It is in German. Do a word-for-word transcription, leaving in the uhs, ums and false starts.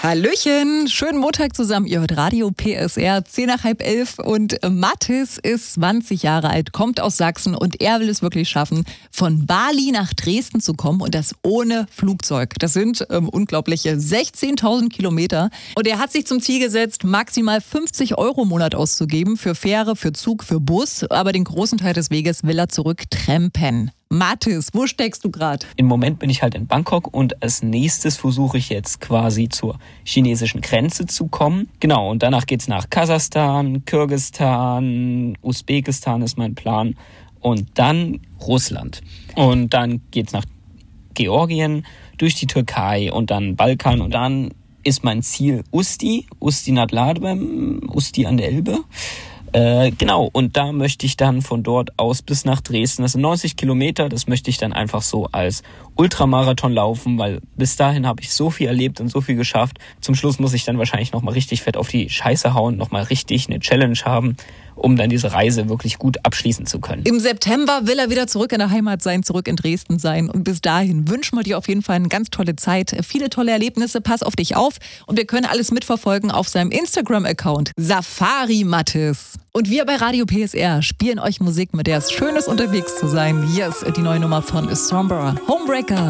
Hallöchen, schönen Montag zusammen. Ihr hört Radio P S R, zehn nach halb elf und Mathis ist zwanzig Jahre alt, kommt aus Sachsen und er will es wirklich schaffen, von Bali nach Dresden zu kommen und das ohne Flugzeug. Das sind ähm, unglaubliche sechzehntausend Kilometer und er hat sich zum Ziel gesetzt, maximal fünfzig Euro im Monat auszugeben für Fähre, für Zug, für Bus, aber den großen Teil des Weges will er zurück trampen. Mathis, wo steckst du gerade? Im Moment bin ich halt in Bangkok und als nächstes versuche ich jetzt quasi zur chinesischen Grenze zu kommen. Genau, und danach geht's nach Kasachstan, Kirgisistan, Usbekistan ist mein Plan und dann Russland. Und dann geht's nach Georgien, durch die Türkei und dann Balkan und dann ist mein Ziel Usti, Usti nad Labem, Usti an der Elbe. Äh, genau, und da möchte ich dann von dort aus bis nach Dresden, das sind neunzig Kilometer, das möchte ich dann einfach so als Ultramarathon laufen, weil bis dahin habe ich so viel erlebt und so viel geschafft. Zum Schluss muss ich dann wahrscheinlich nochmal richtig fett auf die Scheiße hauen, nochmal richtig eine Challenge haben, um dann diese Reise wirklich gut abschließen zu können. Im September will er wieder zurück in der Heimat sein, zurück in Dresden sein und bis dahin wünschen wir dir auf jeden Fall eine ganz tolle Zeit, viele tolle Erlebnisse, pass auf dich auf und wir können alles mitverfolgen auf seinem Instagram-Account Safari Mathis. Und wir bei Radio P S R spielen euch Musik, mit der es schön ist, unterwegs zu sein. Hier ist die neue Nummer von Sombra, Homebreaker.